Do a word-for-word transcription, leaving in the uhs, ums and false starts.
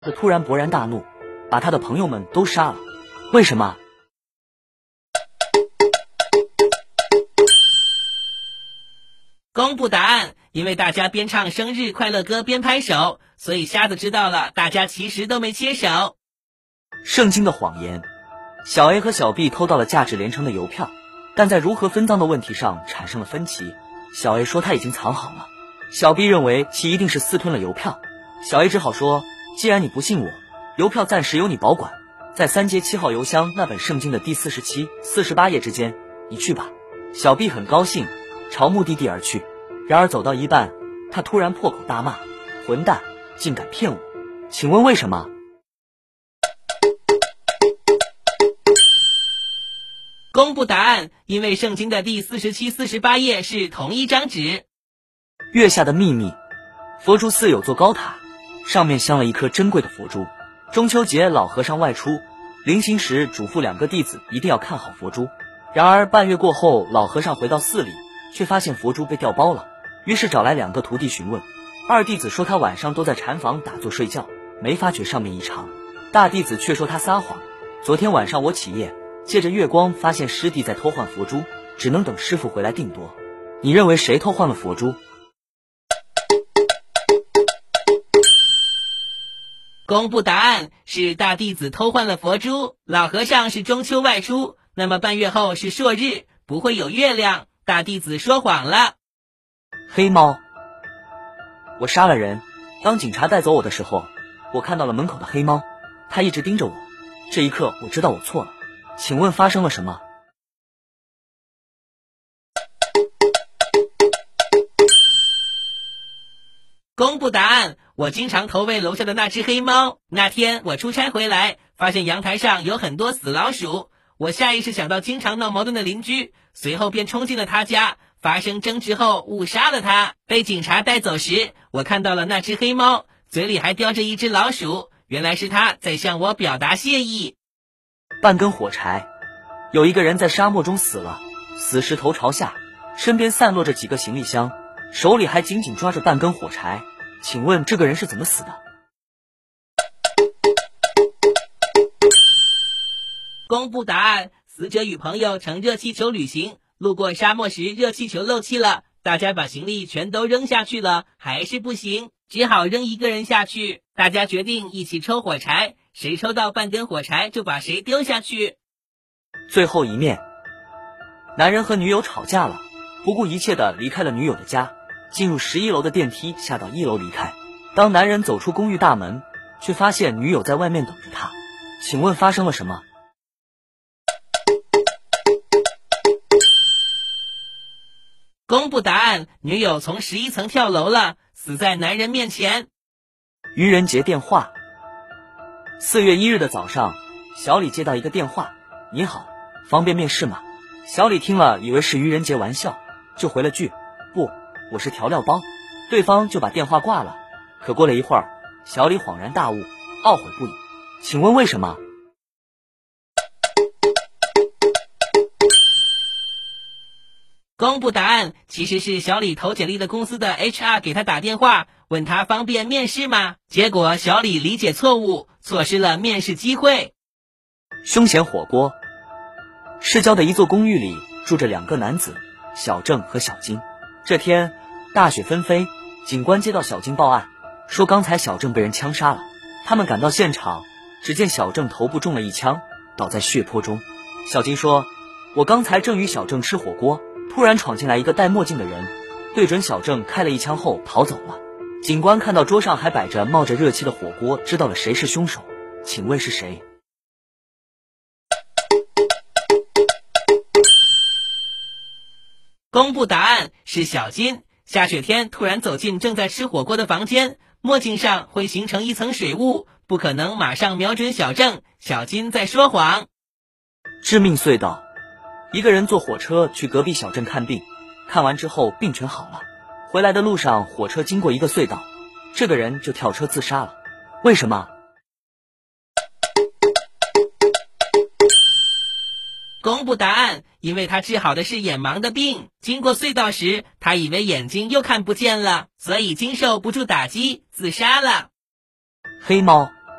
他突然勃然大怒，把他的朋友们都杀了。为什么？ 公布答案，因为大家边唱生日快乐歌边拍手，所以瞎子知道了，大家其实都没切手。 圣经的谎言。小 A 和小 B 偷到了价值连城的邮票，但在如何分赃的问题上产生了分歧。小 A 说他已经藏好了，小 B 认为其一定是私吞了邮票。小 A 只好说，既然你不信我，邮票暂时由你保管，在三街七号邮箱那本圣经的第四十七、四十八页之间，你去吧。小 B 很高兴，朝目的地而去。然而走到一半，他突然破口大骂，混蛋，竟敢骗我！请问为什么？ 公布答案，因为圣经的第四十七、四十八页是同一张纸。 月下的秘密。佛珠寺有座高塔，上面镶了一颗珍贵的佛珠。中秋节老和尚外出，临行时嘱咐两个弟子一定要看好佛珠。然而半月过后，老和尚回到寺里，却发现佛珠被调包了，于是找来两个徒弟询问。二弟子说他晚上都在禅房打坐睡觉，没发觉上面异常。大弟子却说他撒谎，昨天晚上我起夜，借着月光发现师弟在偷换佛珠，只能等师傅回来定夺。你认为谁偷换了佛珠？ 公布答案，是大弟子偷换了佛珠。老和尚是中秋外出，那么半月后是朔日，不会有月亮。大弟子说谎了。 黑猫。我杀了人，当警察带走我的时候，我看到了门口的黑猫，它一直盯着我。这一刻我知道我错了。请问发生了什么？ 公布答案，我经常投喂楼下的那只黑猫。那天我出差回来，发现阳台上有很多死老鼠，我下意识想到经常闹矛盾的邻居，随后便冲进了他家，发生争执后误杀了他。被警察带走时，我看到了那只黑猫，嘴里还叼着一只老鼠，原来是他在向我表达谢意。 半根火柴。有一个人在沙漠中死了，死时头朝下，身边散落着几个行李箱，手里还紧紧抓着半根火柴。请问这个人是怎么死的？ 公布答案，死者与朋友乘热气球旅行，路过沙漠时热气球漏气了，大家把行李全都扔下去了，还是不行，只好扔一个人下去。大家决定一起抽火柴，谁抽到半根火柴就把谁丢下去。 最后一面。男人和女友吵架了，不顾一切地离开了女友的家，进入十一楼的电梯，下到一楼离开。当男人走出公寓大门，却发现女友在外面等着他。请问发生了什么？ 公布答案，女友从十一层跳楼了，死在男人面前。 愚人节电话。四月一日的早上，小李接到一个电话，你好，方便面试吗？小李听了以为是愚人节玩笑，就回了句，不，我是调料包。对方就把电话挂了。可过了一会儿，小李恍然大悟，懊悔不已。请问为什么？ 公布答案，其实是小李投简历的公司的 H R 给他打电话，问他方便面试吗？结果小李理解错误，错失了面试机会。 凶险火锅。市郊的一座公寓里住着两个男子，小郑和小金。这天大雪纷飞，警官接到小金报案，说刚才小郑被人枪杀了。他们赶到现场，只见小郑头部中了一枪，倒在血泊中。小金说，我刚才正与小郑吃火锅，突然闯进来一个戴墨镜的人，对准小郑开了一枪后逃走了。警官看到桌上还摆着冒着热气的火锅，知道了谁是凶手。请问是谁？ 公布答案，是小金。下雪天突然走进正在吃火锅的房间，墨镜上会形成一层水雾，不可能马上瞄准小郑。小金在说谎。 致命隧道。一个人坐火车去隔壁小镇看病，看完之后病全好了，回来的路上火车经过一个隧道，这个人就跳车自杀了。为什么？ 公布答案，因为他治好的是眼盲的病，经过隧道时他以为眼睛又看不见了，所以经受不住打击自杀了。 黑猫。